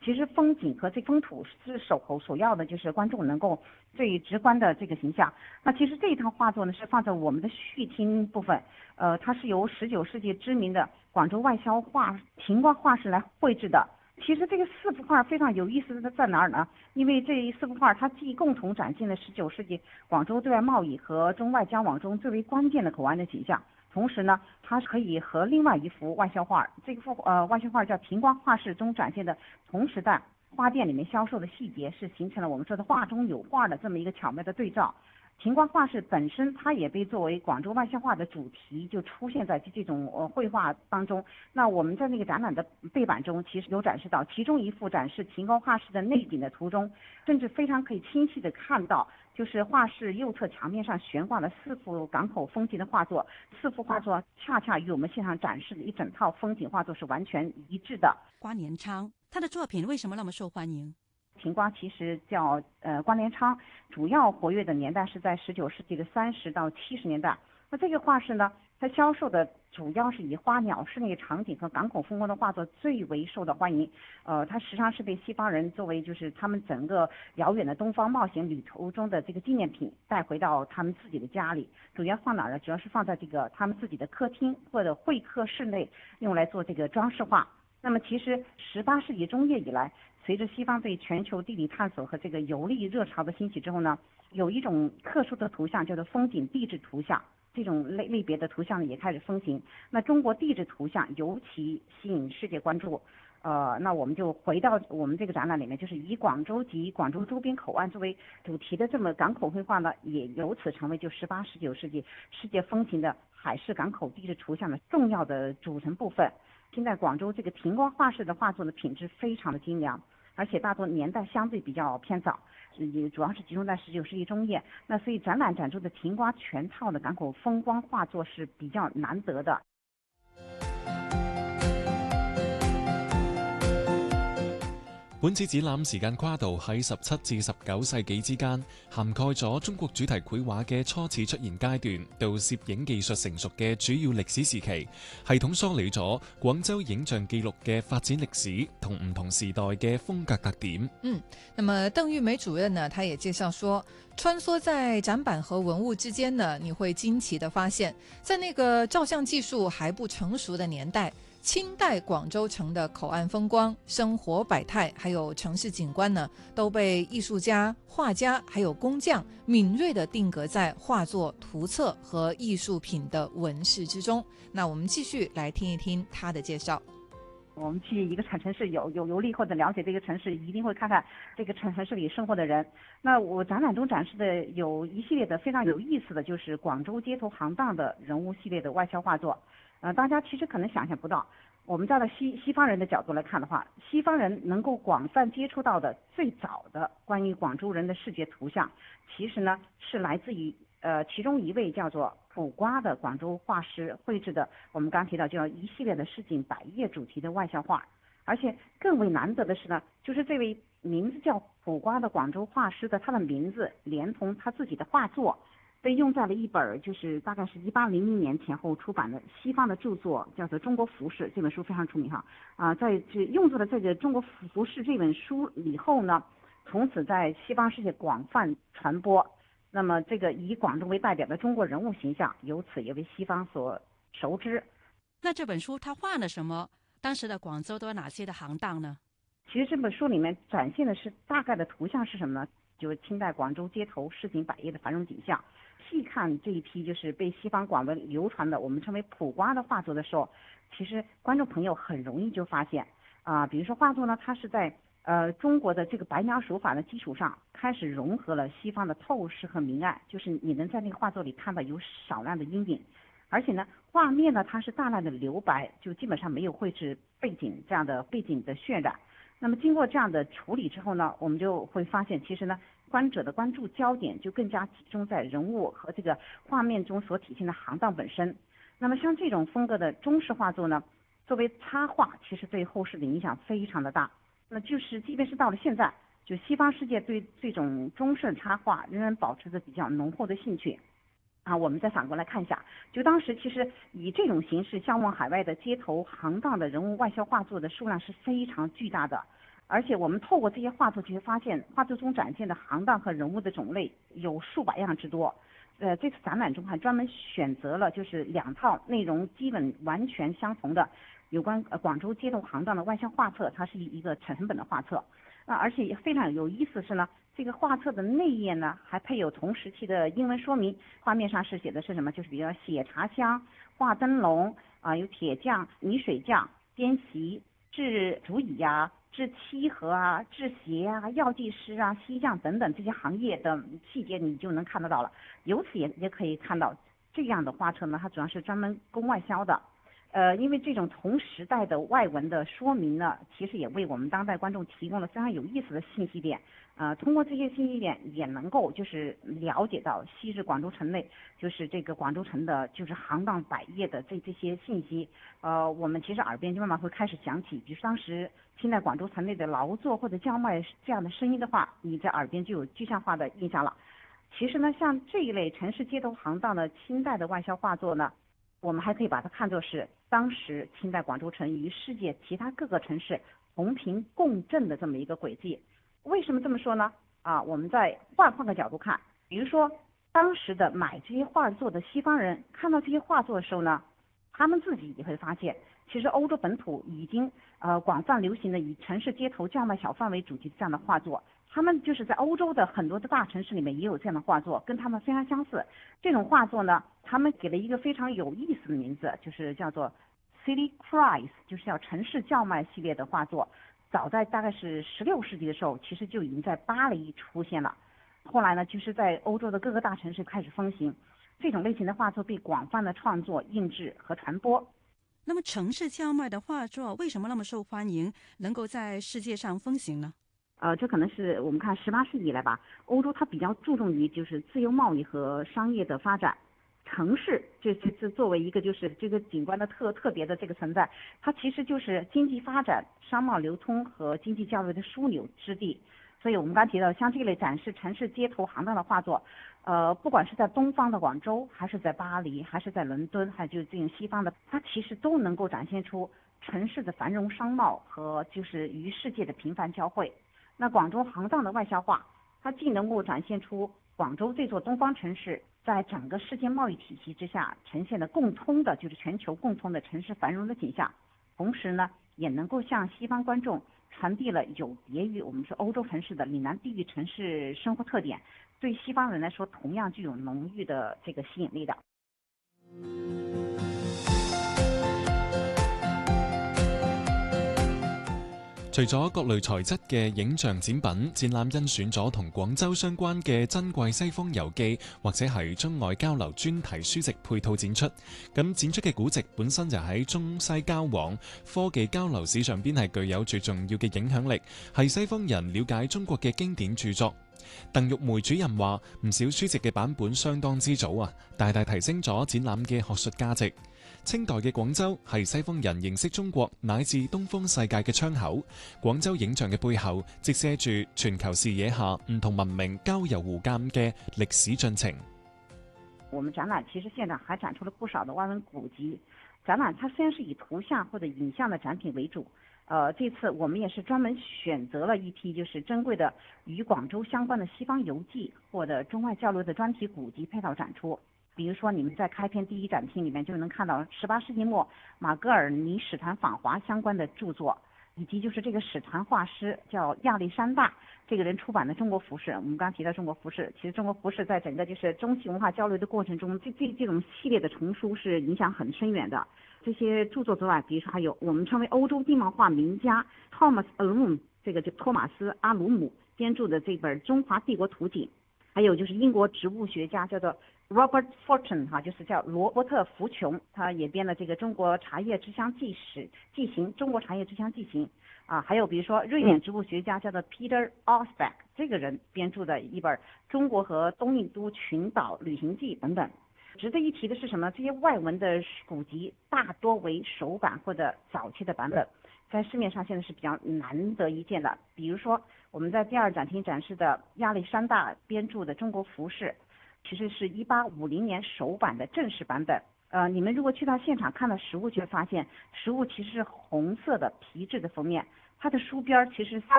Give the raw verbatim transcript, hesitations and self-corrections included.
其实风景和这风土是首首首要的，就是观众能够最直观的这个形象。那其实这一套画作呢是放在我们的序厅部分，呃，它是由十九世纪知名的广州外销画庭光画师来绘制的。其实这个四幅画非常有意思的在哪儿呢？因为这四幅画它既共同展现了十九世纪广州对外贸易和中外交往中最为关键的口岸的景象。同时呢，它可以和另外一幅外销画，这幅呃外销画叫庭光画室中展现的同时代花店里面销售的细节，是形成了我们说的画中有画的这么一个巧妙的对照。庭光画室本身，它也被作为广州外销画的主题，就出现在这种呃绘画当中。那我们在那个展览的背板中，其实有展示到，其中一幅展示庭光画室的内景的图中，甚至非常可以清晰的看到，就是画室右侧墙面上悬挂了四幅港口风景的画作，四幅画作恰恰与我们现场展示的一整套风景画作是完全一致的。 关连昌他的作品为什么那么受欢迎？ 庭光其实叫呃关连昌，主要活跃的年代是在十九世纪的三十到七十年代。那这个画室呢，它销售的主要是以花鸟室内场景和港口风光的画作最为受到欢迎。呃，它时常是被西方人作为就是他们整个遥远的东方冒险旅途中的这个纪念品带回到他们自己的家里。主要放哪儿呢？主要是放在这个他们自己的客厅或者会客室内，用来做这个装饰画。那么其实十八世纪中叶以来，随着西方对全球地理探索和这个游历热潮的兴起之后呢，有一种特殊的图像叫做风景地质图像，这种类类别的图像呢也开始风行。那中国地质图像尤其吸引世界关注。呃，那我们就回到我们这个展览里面，就是以广州及广州周边口岸作为主题的这么港口绘画呢，也由此成为就十八、十九世纪世界风行的海事港口地质图像的重要的组成部分。现在广州这个庭光画室的画作的品质非常的精良，而且大多年代相对比较偏早，也主要是集中在十九世纪中叶。那所以展览展出的庭光全套的港口风光画作是比较难得的。 本次展覽時間跨度喺十七至十九世紀之間，涵蓋咗中國主題繪畫嘅初始出現階段，到攝影技術成熟嘅主要歷史時期，系統梳理咗廣州影像記錄嘅發展歷史同唔同時代嘅風格特點。 嗯，那麼鄧玉梅主任呢，他也介紹說，穿梭在展板和文物之間呢，你會驚奇地發現，在那個照相技術還不成熟的年代，清代廣州城的口岸風光、生活百態，還有城市景觀呢，都被藝術家、畫家還有工匠敏銳地定格在畫作、圖冊和藝術品的紋飾之中。那我們繼續來聽一聽他的介紹。 我們去一個城市有有遊歷或者了解這個城市，一定會看看這個城城市裡生活的人。那我展覽中展示的有一系列的非常有意思的，就是廣州街頭行當的人物系列的外銷畫作。呃，大家其實可能想象不到，我們站在西西方人的角度來看的話，西方人能夠廣泛接觸到的最早的關於廣州人的視覺圖像，其實呢是來自於呃其中一位叫做卜瓜的廣州畫師繪製的，我們剛提到叫一系列的市井百業主題的外銷畫。而且更為難得的是呢，就是這位名字叫卜瓜的廣州畫師的他的名字連同他自己的畫作，被用在了一本就是大概是一八零零年前後出版的西方的著作，叫做《中國服飾》，這本書非常出名哈。啊，在這用作了這個《中國服飾》這本書以後呢，從此在西方世界廣泛傳播。那麼這個以廣州為代表的中國人物形象，由此也為西方所熟知。 那這本書它畫了什麼？當時的廣州都有哪些的行當呢？ 其實這本書裡面展現的是大概的圖像是什麼呢？就是清代廣州街頭市井百業的繁榮景象。細看這一批就是被西方廣為流傳的我們稱為卜瓜的畫作的時候，其實觀眾朋友很容易就發現啊、呃，比如說畫作呢，它是在呃中國的這個白描手法的基礎上，開始融合了西方的透視和明暗，就是你能在那個畫作裡看到有少量的陰影，而且呢，畫面呢它是大量的留白，就基本上沒有繪製背景這樣的背景的渲染。那麼經過這樣的處理之後呢，我們就會發現，其實呢，觀者的關注焦點就更加集中在人物和這個畫面中所體現的行當本身。那麼像這種風格的中式畫作呢，作為插畫，其實對後世的影響非常的大。那就是即便是到了現在，就西方世界對這種中式插畫仍然保持着比較濃厚的興趣。啊，我們再反過來看一下，就當時其實以這種形式銷往海外的街頭行當的人物外銷畫作的數量是非常巨大的。 而且我们透过这些画作就会发现，画作中展现的行当和人物的种类有数百样之多。呃，这次展览中还专门选择了就是两套内容基本完全相同的有关呃广州街头行当的外销画册，它是一个成本的画册。啊，而且也非常有意思是呢，这个画册的内页呢还配有同时期的英文说明。画面上是写的是什么？就是比如说写茶香、画灯笼啊，有铁匠、泥水匠、编席、制竹椅呀、制漆盒啊、制鞋啊、药剂师啊、锡匠等等这些行业的细节，你就能看得到了。由此也也可以看到，这样的画册呢，它主要是专门供外销的。呃，因为这种同时代的外文的说明呢，其实也为我们当代观众提供了非常有意思的信息点。呃，通过这些信息点，也能够就是了解到昔日广州城内就是这个广州城的就是行当百业的这这些信息。呃，我们其实耳边就慢慢会开始响起，比如当时清代广州城内的劳作或者叫卖这样的声音的话，你在耳边就有具象化的印象了。其实呢，像这一类城市街头行当的清代的外销画作呢，我们还可以把它看作是当时清代广州城与世界其他各个城市同频共振的这么一个轨迹。为什么这么说呢？啊，我们再换换个角度看，比如说当时的买这些画作的西方人看到这些画作的时候呢，他们自己也会发现，其实欧洲本土已经呃广泛流行的以城市街头叫卖小贩为主题的这样的画作。他们就是在欧洲的很多的大城市里面也有这样的画作，跟他们非常相似。这种画作呢，他们给了一个非常有意思的名字，就是叫做 City Cries， 就是叫城市叫卖系列的画作。早在大概是十六世纪的时候，其实就已经在巴黎出现了。后来呢，就是在欧洲的各个大城市开始风行，这种类型的画作被广泛的创作、印制和传播。 那么城市叫卖的画作为什么那么受欢迎，能够在世界上风行呢？ 呃，这可能是我们看十八世纪以来吧，欧洲它比较注重于就是自由贸易和商业的发展。城市这这这作为一个就是这个景观的特特别的这个存在，它其实就是经济发展、商贸流通和经济交流的枢纽之地。所以我们刚提到，像这类展示城市街头行当的画作，呃，不管是在东方的广州，还是在巴黎，还是在伦敦，还有就是这种西方的，它其实都能够展现出城市的繁荣商贸和就是与世界的频繁交汇。那广州行当的外销画，它既能够展现出广州这座东方城市在整个世界贸易体系之下呈现的共通的就是全球共通的城市繁荣的景象，同时呢，也能够向西方观众传递了有别于我们说欧洲城市的岭南地域城市生活特点，对西方人来说同样具有浓郁的这个吸引力的。 除咗各類材質嘅影像展品，展覽甄選咗同廣州相關嘅珍貴西方遊記或者係中外交流專題書籍配套展出。咁展出嘅古籍本身就喺中西交往、科技交流史上邊係具有最重要嘅影響力，係西方人了解中國嘅經典著作。鄧玉梅主任話：唔少書籍嘅版本相當之早啊，大大提升咗展覽嘅學術價值。清代嘅廣州係西方人認識中國乃至東方世界嘅窗口。廣州影像嘅背後，直射住全球視野下唔同文明交遊互鑑嘅歷史進程。 我們展覽其實現場還展出了不少的外文古籍。展覽它雖然是以圖像或者影像的展品為主，呃，這次我們也是專門選擇了一批就是珍貴的與廣州相關的西方遊記或者中外交流的專題古籍配套展出。比如說，你們在開篇第一展廳裡面就能看到十八世紀末馬格爾尼使團訪華相關的著作，以及就是這個使團畫師叫亞歷山大這個人出版的中國服飾。我們剛剛提到中國服飾，其實中國服飾在整個就是中西文化交流的過程中，這這這種系列的叢書是影響很深遠的。這些著作之外，比如說還有我們稱為歐洲地貌畫名家 Thomas Alum， 這個就托馬斯·阿魯姆編著的這本《中華帝國圖景》，還有就是英國植物學家叫做Robert Fortune 哈，就是叫羅伯特·福瓊，他也編了這個《中國茶葉之鄉紀史紀行》，《中國茶葉之鄉紀行》啊，還有比如說瑞典植物學家叫做 Peter Osbeck， 這個人編著的一本《中國和東印度群島旅行記》等等。值得一提的是什麼？這些外文的古籍大多為手版或者早期的版本，在市面上現在是比較難得一見的。比如說我們在第二展廳展示的亞歷山大編著的《中國服飾》，其實是一八五零年首版的正式版本。呃，你們如果去到現場看到實物，就會發現實物其實是紅色的皮質的封面，它的書邊其實是